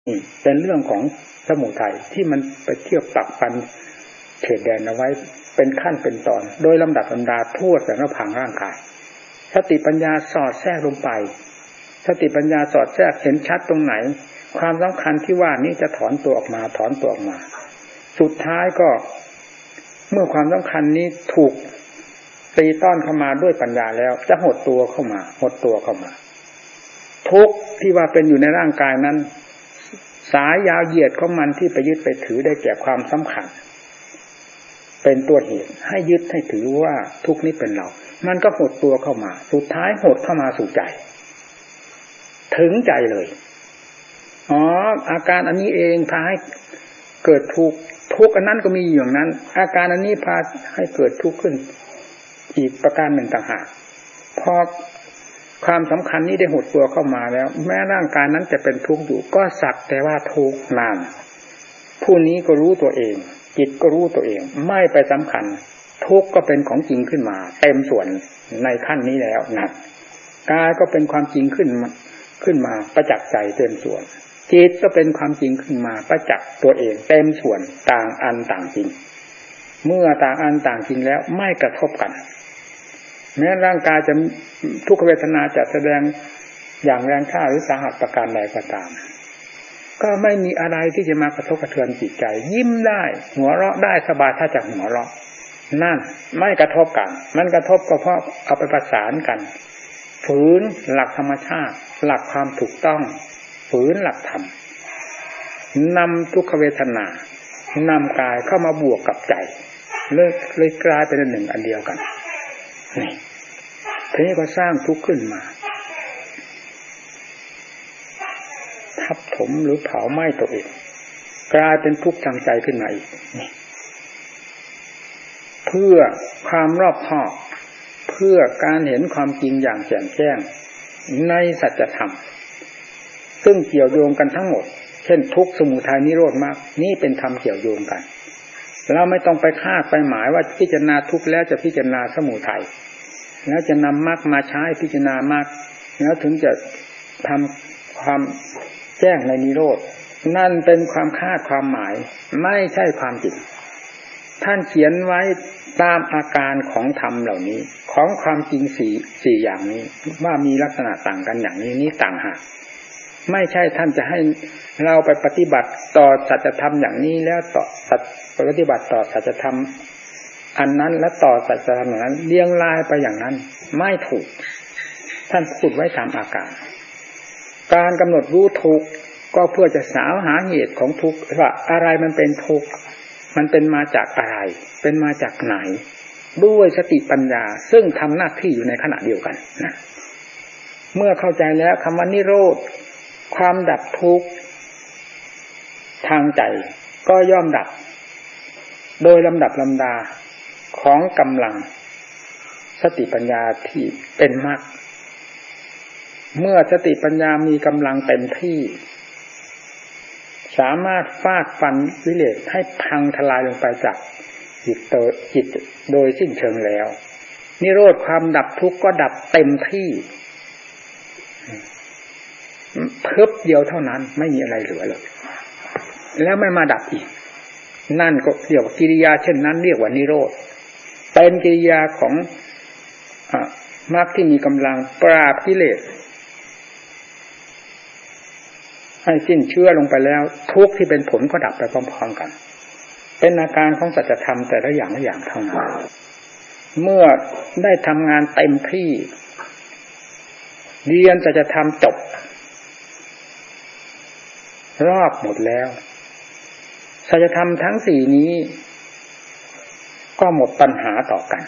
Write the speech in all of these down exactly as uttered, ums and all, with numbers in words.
นี่เป็นเรื่องของสมุทัยที่มันไปเที่ยวปักปันเขตแดนเอาไว้เป็นขั้นเป็นตอนโดยลำดับลำดาทั่วแต่ละผังร่างกายสติปัญญาสอดแทรกลงไปสติปัญญาสอดแทรกเห็นชัดตรงไหนความสำคัญที่ว่านี้จะถอนตัวออกมาถอนตัวออกมาสุดท้ายก็เมื่อความสำคัญนี้ถูกตีต้อนเข้ามาด้วยปัญญาแล้วจะหดตัวเข้ามาหดตัวเข้ามาทุกข์ที่ว่าเป็นอยู่ในร่างกายนั้นสายยาวเหยียดของมันที่ไปยึดไปถือได้แก่ความสำคัญเป็นตัวเหตุให้ยึดให้ถือว่าทุกข์นี้เป็นเรามันก็หดตัวเข้ามาสุดท้ายหดเข้ามาสู่ใจถึงใจเลยอ๋ออาการอันนี้เองพาให้เกิดทุกข์ทุกข์อันนั้นก็มีอย่างนั้นอาการอันนี้พาให้เกิดทุกข์ขึ้นอีกประการหนึ่งต่างหากพอความสำคัญนี้ได้หดตัวเข้ามาแล้วแม้ร่างกายนั้นจะเป็นทุกข์อยู่ก็สักแต่ว่าทุกข์นานผู้นี้ก็รู้ตัวเองจิตก็รู้ตัวเองไม่ไปสำคัญทุกข์ก็เป็นของจริงขึ้นมาเต็มส่วนในขั้นนี้แล้วนะกายก็เป็นความจริงขึ้นมาขึ้นมาประจักษ์ใจเต็มส่วนจิตก็เป็นความจริงขึ้นมาประจักษ์ตัวเองเต็มส่วนต่างอันต่างจริงเมื่อต่างอันต่างจริงแล้วไม่กระทบกันแม้ร่างกายจะทุกขเวทนาจะแสดงอย่างแรงกล้าหรือสาหัสประการใดก็ตามก็ไม่มีอะไรที่จะมากระทบกระเทือนจิตใจยิ้มได้หัวเราะได้สบายถ้าจากหัวเราะนั่นไม่กระทบกันมันกระทบก็เพราะเอาไปประสานกันฝืนหลักธรรมชาติหลักความถูกต้องฝืนหลักธรรมนำทุกขเวทนานำกายเข้ามาบวกกับใจเลยเลยกลายเป็นหนึ่งอันเดียวกันนี่ทีนี้ก็สร้างทุกข์ขึ้นมาทับถมหรือเผาไหม้ตัวเองกลายเป็นทุกข์ทางใจขึ้นมาอีกนี่เพื่อความรอบคอบเพื่อการเห็นความจริงอย่างแจ่มแจ้งในสัจธรรมซึ่งเกี่ยวโยงกันทั้งหมดเช่นทุกข์สมุทัยนิโรธมรรคนี่เป็นธรรมเกี่ยวโยงกันเราไม่ต้องไปคาดไปหมายว่าพิจารณาทุกข์แล้วจะพิจารณาสมุทัยแล้วจะนำมรรคมาใช้พิจารณามรรคแล้วถึงจะทำความแจ้งในนิโรธนั่นเป็นความคาดความหมายไม่ใช่ความจริงท่านเขียนไว้ตามอาการของธรรมเหล่านี้ของความจริงสี่สี่อย่างนี้ว่ามีลักษณะต่างกันอย่างนี้นี้ต่างหากไม่ใช่ท่านจะให้เราไปปฏิบัติต่อสัจธรรมอย่างนี้แล้วต่อปฏิบัติต่อสัจธรรมอันนั้นและต่อสัจธรรมอย่างนั้นเรียงรายไปอย่างนั้นไม่ถูกท่านพูดไว้ตามอาการการกำหนดรู้ทุกข์ก็เพื่อจะสาวหาเหตุของทุกข์ว่าอะไรมันเป็นทุกข์มันเป็นมาจากอะไรเป็นมาจากไหนด้วยสติปัญญาซึ่งทำหน้าที่อยู่ในขณะเดียวกันนะเมื่อเข้าใจแล้วคำว่านิโรธความดับทุกข์ทางใจก็ย่อมดับโดยลำดับลำดาของกำลังสติปัญญาที่เป็นมรรคเมื่อสติปัญญามีกำลังเต็มที่สามารถฟาดฟันวิเลศให้พังทลายลงไปจากจิตโดยจิตโดยสิ้นเชิงแล้วนิโรธความดับทุกข์ก็ดับเต็มที่เพิบเดียวเท่านั้นไม่มีอะไรเหลือเลยแล้วไม่มาดับอีกนั่นก็เรียกว่ากิริยาเช่นนั้นเรียกว่านิโรธเป็นกิริยาของมรรคที่มีกำลังปราบกิเลสให้สิ้นเชื่อลงไปแล้วทุกข์ที่เป็นผลก็ดับไปพร้อมๆกันเป็นอาการของสัจธรรมแต่ละอย่างละอย่างเท่านั้นเมื่อได้ทำงานเต็มที่เรียนสัจธรรมจบรอบหมดแล้วสัจธรรมทั้งสี่นี้ก็หมดปัญหาต่อกัน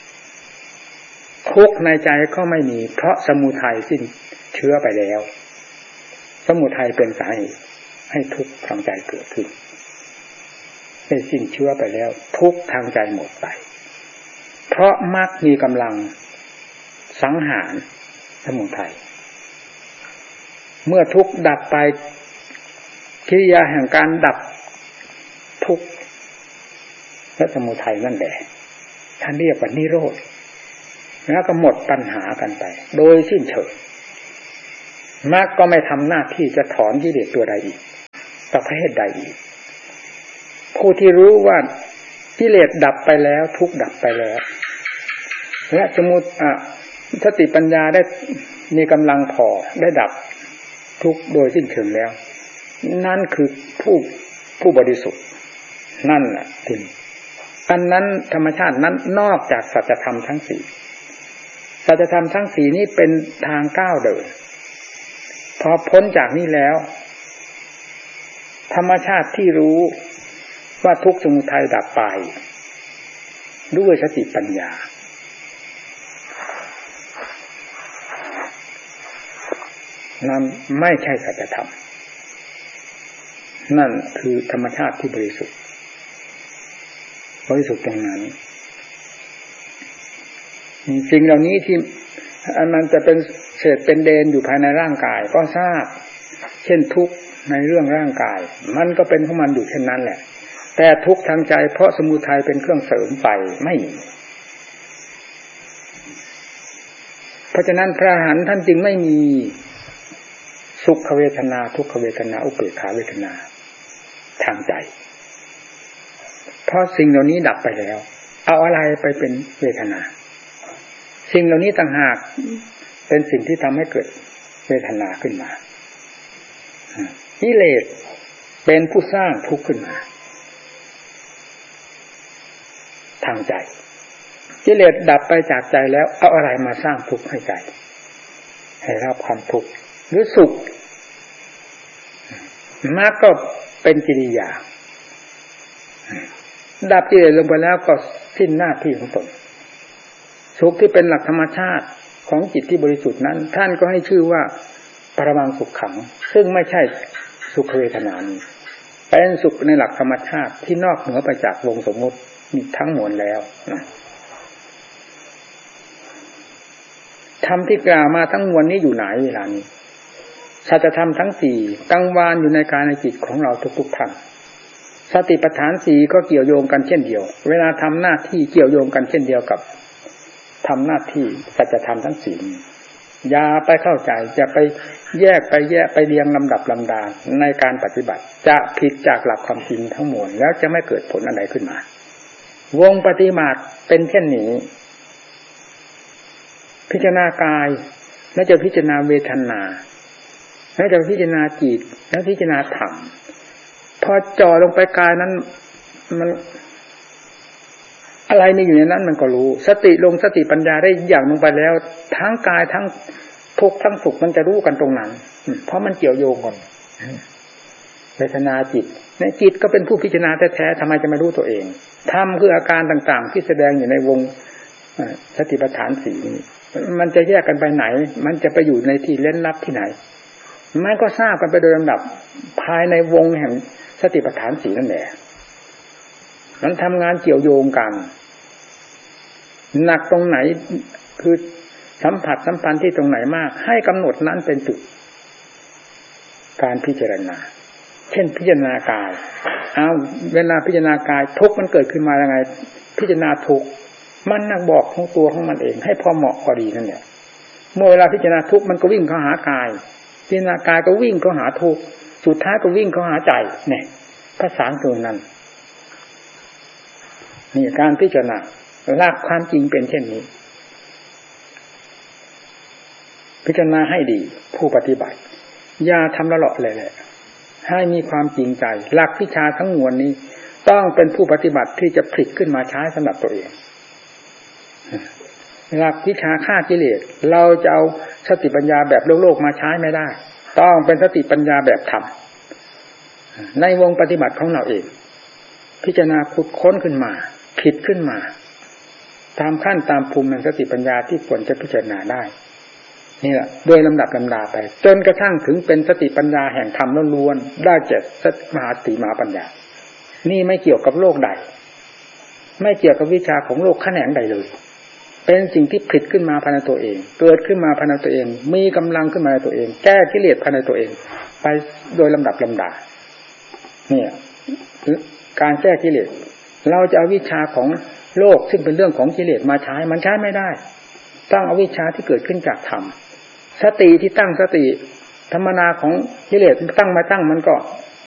ทุกข์ในใจก็ไม่มีเพราะสมุทัยสิ้นเชื้อไปแล้วสมุทัยเป็นสาเหตุให้ทุกข์ทางใจเกิดขึ้นได้สิ้นเชื้อไปแล้วทุกข์ทางใจหมดไปเพราะมรรคมีกำลังสังหารสมุทัยเมื่อทุกข์ดับไปกิริยาแห่งการดับทุกข์และสมุทัยนั่นแหละท่านเรียกว่านิโรธแล้วก็หมดปัญหากันไปโดยสิ้นเชิงมรรคก็ไม่ทำหน้าที่จะถอนกิเลสตัวใดอีกประเภทใดอีกผู้ที่รู้ว่ากิเลสดับไปแล้วทุกข์ดับไปแล้วและสมุอ่ะสติปัญญาได้มีกำลังพอได้ดับทุกข์โดยสิ้นเชิงแล้วนั่นคือผู้ผู้บริสุทธิ์นั่นแหละจริงอันนั้นธรรมชาตินั้นนอกจากสัจธรรมทั้งสี่สัจธรรมทั้งสี่นี้เป็นทางก้าวเดินพอพ้นจากนี้แล้วธรรมชาติที่รู้ว่าทุกข์สมุทัยดับไปด้วยสติปัญญานั้นไม่ใช่สัจธรรมนั่นคือธรรมชาติที่บริสุทธิ์บริสุทธิ์ตรงนั้นสิ่งเหล่านี้ที่มันจะเป็นเศษเป็นเดนอยู่ภายในร่างกายก็ทราบเช่นทุกข์ในเรื่องร่างกายมันก็เป็นของมันอยู่เช่นนั้นแหละแต่ทุกข์ทางใจเพราะสมุทัยเป็นเครื่องเสริมไปไม่มีเพราะฉะนั้นพระอรหันต์ท่านจึงไม่มีสุขเวทนาทุกขเวทนาอุเบกขาเวทนาทางใจเพราะสิ่งเหล่านี้ดับไปแล้วเอาอะไรไปเป็นเวทนาสิ่งเหล่านี้ต่างหากเป็นสิ่งที่ทำให้เกิดเวทนาขึ้นมากิเลสเป็นผู้สร้างทุกข์ขึ้นมาทางใจกิเลสดับไปจากใจแล้วเอาอะไรมาสร้างทุกข์ให้ใจให้รับความทุกข์หรือสุขมากก็เป็นกิริยาดับกิเลสลงไปแล้วก็สิ้นหน้าที่ของตนสุขที่เป็นหลักธรรมชาติของจิตที่บริสุทธิ์นั้นท่านก็ให้ชื่อว่าปรมังสุขขังซึ่งไม่ใช่สุขเวทนานี้เป็นสุขในหลักธรรมชาติที่นอกเหนือไปจากวงสมมติมีทั้งมวลแล้วนะธรรมที่กล่าวมาทั้งมวลนี้อยู่ไหนเวลานี้สัจธรรมทั้งสี่กังวานอยู่ในกายในจิตของเราทุกๆท่านสติปัฏฐานสี่ก็เกี่ยวโยงกันเช่นเดียวเวลาทำหน้าที่เกี่ยวโยงกันเช่นเดียวกับทำหน้าที่สัจธรรมทั้งสี่อย่าไปเข้าใจจะไปแยกไปแยกไปเรียงลำดับลำดาในการปฏิบัติจะผิดจากหลักความจริงทั้งมวลแล้วจะไม่เกิดผลอะไรขึ้นมาวงปฏิบัติเป็นเช่นนี้พิจารณากายแล้วจะพิจารณาเวทนาแล้วจะพิจารณาจิตแล้วพิจารณาธรรมพอจ่อลงไปกายนั้นมันอะไรมีอยู่ในนั้นมันก็รู้สติลงสติปัญญาได้อย่างลงไปแล้วทั้งกายทั้งทุกข์ทั้งสุขมันจะรู้กันตรงนั้นเพราะมันเกี่ยวโยงกันเวทนาจิตในจิตก็เป็นผู้พิจารณาแท้ๆทำไมจะไม่รู้ตัวเองธรรมคืออาการต่างๆที่แสดงอยู่ในวงสติปัฏฐานสี่นี้มันจะแยกกันไปไหนมันจะไปอยู่ในที่เล่นลับที่ไหนมันก็ทราบกันไปโดยลำดับภายในวงแห่งสติปัฏฐานสี่นั่นแหละมันทำงานเกี่ยวโยงกันหนักตรงไหนคือสัมผัสสัมพันธ์ที่ตรงไหนมากให้กำหนดนั้นเป็นจุดการพิจารณาเช่นพิจารณากายเอาเวลาพิจารณากายทุกข์มันเกิดขึ้นมายังไงพิจารณาทุกข์มันนักบอกของตัวของมันเองให้พอเหมาะพอดีนั่นแหละเมื่อเวลาพิจารณาทุกข์มันก็วิ่งเข้าหากายพิจารณากายก็วิ่งเข้าหาทุกข์สุดท้ายก็วิ่งเข้าหาใจเนี่ยภาษาตัวนั้นนี่การพิจารณาหลักความจริงเป็นเช่นนี้พิจารณาให้ดีผู้ปฏิบัติอย่าทำละเลาะเลยแหละให้มีความจริงใจหลักวิชาทั้งมวลนี้ต้องเป็นผู้ปฏิบัติที่จะผลิตขึ้นมาใช้สำหรับตัวเองหลักวิชาฆ่ากิเลสเราจะเอาสติปัญญาแบบโลกโลกมาใช้ไม่ได้ต้องเป็นสติปัญญาแบบธรรมในวงปฏิบัติของเราเองพิจารณาขุดค้นขึ้นมาผิดขึ้นมาตามขั้นตามภูมิแห่งสติปัญญาที่ควรจะพิจารณาได้นี่แหละโดยลำดับลำดาไปจนกระทั่งถึงเป็นสติปัญญาแห่งธรรมล้วนๆได้แก่มหาสติมหาปัญญานี่ไม่เกี่ยวกับโลกใดไม่เกี่ยวกับวิชาของโลกแขนงใดเลยเป็นสิ่งที่ผลิตขึ้นมาภายในตัวเองเกิดขึ้นมาภายในตัวเองมีกำลังขึ้นมาในตัวเองแก้กิเลสภายในตัวเองไปโดยลำดับลำดาเนี่ยการแก้กิเลสเราจะเอาวิชาของโลกซึ่งเป็นเรื่องของกิเลสมาใช้มันใช้ไม่ได้ต้องเอาวิชาที่เกิดขึ้นจากธรรมสติที่ตั้งสติธรรมนาของกิเลสตั้งมาตั้งมันก็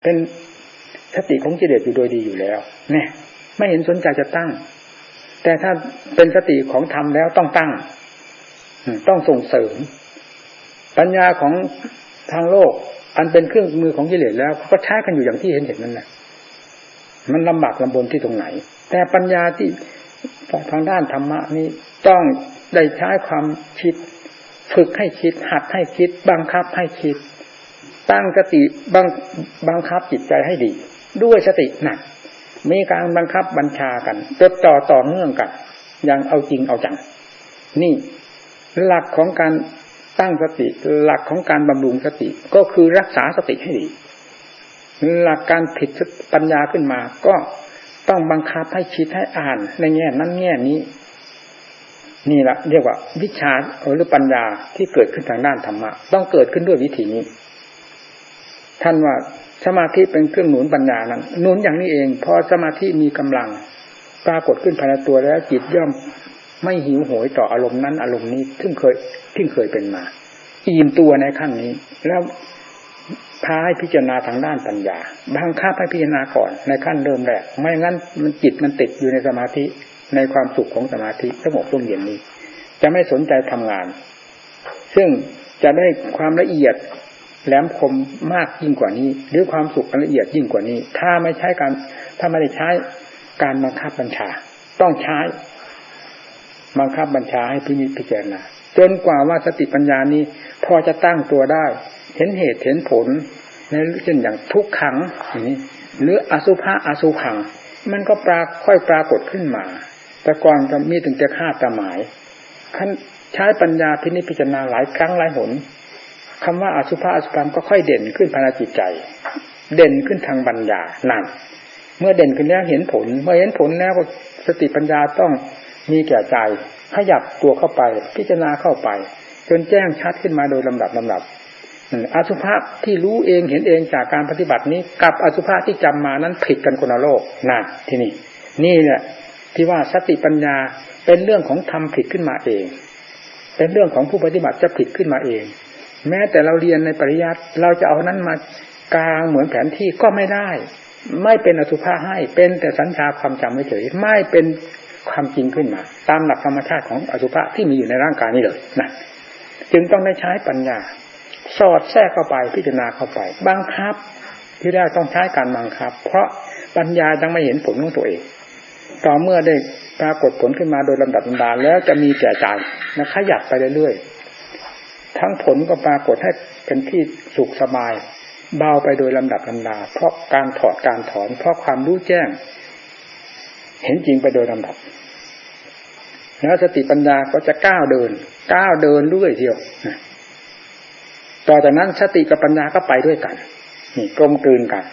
เป็นสติของกิเลสอยู่โดยดีอยู่แล้วเนี่ยไม่เห็นสนใจจะตั้งแต่ถ้าเป็นสติของธรรมแล้วต้องตั้งต้องส่งเสริมปัญญาของทางโลกอันเป็นเครื่องมือของกิเลสแล้วก็ใช้กันอยู่อย่างที่เห็นเห็นนั่นแหละมันลำบากลำบนที่ตรงไหนแต่ปัญญาที่ทางด้านธรรมะนี้ต้องได้ใช้ความคิดฝึกให้คิดหัดให้คิดบังคับให้คิดตั้งสติบังบังคับจิตใจให้ดีด้วยสติหนักมีการบังคับบัญชากันจดจ่อต่อเนื่องกันอย่างเอาจริงเอาจังนี่หลักของการตั้งสติหลักของการบำรุงสติก็คือรักษาสติให้ดีหลักการผิดปัญญาขึ้นมาก็ต้องบังคับให้คิดให้อ่านในแง่นั้นแง่นี้นี่แหละเรียกว่าวิชาหรือปัญญาที่เกิดขึ้นทางด้านธรรมะต้องเกิดขึ้นด้วยวิธีนี้ท่านว่าสมาธิเป็นเครื่องหนุนปัญญานั้นหนุนอย่างนี้เองพอสมาธิมีกำลังปรากฏขึ้นภายในตัวแล้วจิตย่อมไม่หิวโหยต่ออารมณ์นั้นอารมณ์นี้ซึ่งเคยที่เคยเป็นมาอิ่มตัวในขั้นนี้แล้วพาให้พิจารณาทางด้านปัญญาบังคับให้พิจารณาก่อนในขั้นเริ่มแรกไม่งั้นมันจิตมันติดอยู่ในสมาธิในความสุขของสมาธิสงบร่มเย็นนี้จะไม่สนใจทำงานซึ่งจะได้ความละเอียดแหลมคมมากยิ่งกว่านี้หรือความสุขละเอียดยิ่งกว่านี้ถ้าไม่ใช้การถ้าไม่ได้ใช้การบังคับบัญชาต้องใช้บังคับบัญชาให้พินิจพิจารณาจนกว่าว่าสติปัญญานี้พอจะตั้งตัวได้เห็นเหตุเห็นผลในเช่นอย่างทุกขังอย่างนี้หรืออสุภะอสุขังมันก็ปราค่อยปรากฏขึ้นมาแต่ก่อนก็มีถึงแต่คาดแต่หมายขั้นใช้ปัญญาพินิจพิจารณาหลายครั้งหลายหนคำว่าอสุภะอสุภังก็ค่อยเด่นขึ้นภายในจิตใจเด่นขึ้นทางปัญญานั่นเมื่อเด่นขึ้นแล้วเห็นผลเมื่อเห็นผลแล้วสติปัญญาต้องมีแก่ใจขยับตัวเข้าไปพิจารณาเข้าไปจนแจ้งชัดขึ้นมาโดยลำดับลำดับอสุภะที่รู้เองเห็นเองจากการปฏิบัตินี้กับอสุภะที่จำมานั้นผิดกันคนละโลกนั่นที่นี่นี่แหละที่ว่าสติปัญญาเป็นเรื่องของธรรมผิดขึ้นมาเองเป็นเรื่องของผู้ปฏิบัติจะผิดขึ้นมาเองแม้แต่เราเรียนในปริยัติเราจะเอานั้นมากางเหมือนแผนที่ก็ไม่ได้ไม่เป็นอสุภะให้เป็นแต่สัญชาความจำเฉยไม่เป็นความจริงขึ้นมาตามหลักธรรมชาติของอสุภะที่มีอยู่ในร่างกายนี้เลยนะจึงต้องได้ใช้ปัญญาสอดแทรกเข้าไปพิจารณาเข้าไปบังคับที่แรกต้องใช้การบังคับเพราะปัญญายังไม่เห็นผลของตัวเองต่อเมื่อได้ปรากฏผลขึ้นมาโดยลำดับลำดาแล้วจะมีแก่ใจและขยับไปเรื่อยๆทั้งผลก็ปรากฏให้เป็นที่สุขสบายเบาไปโดยลำดับลำดาเพราะการถอดการถอนเพราะความรู้แจ้งเห็นจริงไปโดยลำดับแล้วสติปัญญาก็จะก้าวเดินก้าวเดินเรื่อยเดียวต่อจากนั้นสติกับปัญญาก็ไปด้วยกันนี่กลมกลืนกัน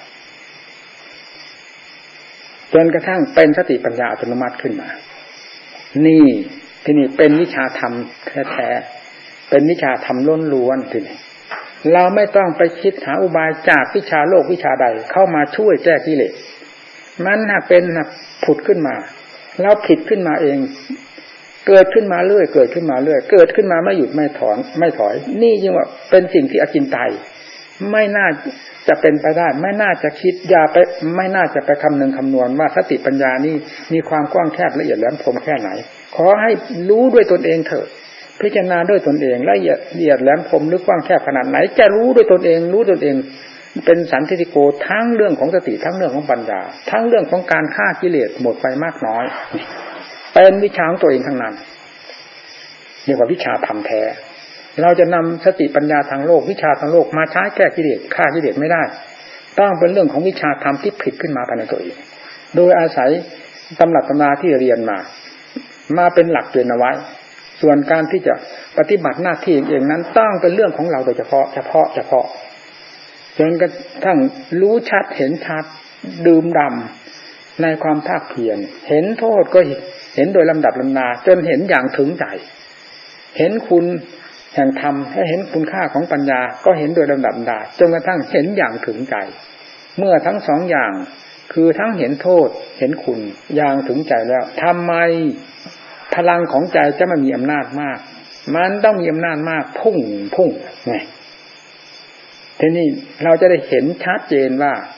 จนกระทั่งเป็นสติปัญญาอัตโนมัติขึ้นมานี่ที่นี่เป็นวิชาธรรมแท้ๆเป็นวิชาธรรมล้วนๆทีนี้เราไม่ต้องไปคิดหาอุบายจากวิชาโลกวิชาใดเข้ามาช่วยแก้กิเลสมันหากเป็นหากผุดขึ้นมาแล้วผิดขึ้นมาเองเกิดขึ้นมาเรื่อยเกิดขึ้นมาเรื่อยเกิดขึ้นมาไม่หยุดไม่ถอนไม่ถอยนี่ยิ่งว่าเป็นสิ่งที่อจินไตยไม่น่าจะเป็นไปได้ไม่น่าจะคิดอย่าไปไม่น่าจะไปคำนึงคำนวณว่าสติปัญญานี่มีความกว้างแคบละเอียดแหลมคมแค่ไหนขอให้รู้ด้วยตนเองเถิดพิจารณาด้วยตนเองละเอียดละเอียดแหลมคมหรือกว้างแคบขนาดไหนจะรู้ด้วยตนเองรู้ตนเองเป็นสันทิฏฐิโกทั้งเรื่องของสติทั้งเรื่องของปัญญาทั้งเรื่องของการฆ่ากิเลสหมดไปมากน้อยเป็นวิชาของตัวเองทั้งนั้นเรียกว่าวิชาธรรมแท้เราจะนำสติปัญญาทางโลกวิชาทางโลกมาใช้แก้กิเลสฆ่ากิเลสไม่ได้ต้องเป็นเรื่องของวิชาธรรมที่ผิดขึ้นมาภายในตัวเองโดยอาศัยตำรับตำราที่เรียนมามาเป็นหลักเตือนเอาไว้ส่วนการที่จะปฏิบัติหน้าที่เองนั้นต้องเป็นเรื่องของเราโดยเฉพาะเฉพาะเฉพาะจนกระทั่งรู้ชัดเห็นชัดดื่มด่ำในความภาคเพียรเห็นโทษก็เห็นโดยลำดับลำนาจนเห็นอย่างถึงใจเห็นคุณแห่งธรรมให้เห็นคุณค่าของปัญญาก็เห็นโดยลำดับลำนาจนกระทั่งเห็นอย่างถึงใจเมื่อทั้งสองอย่างคือทั้งเห็นโทษเห็นคุณอย่างถึงใจแล้วทำไมพลังของใจจะไม่มีอำนาจมากมันต้องมีอำนาจมากพุ่งพุ่งไงทีนี้เราจะได้เห็นชัดเจนว่า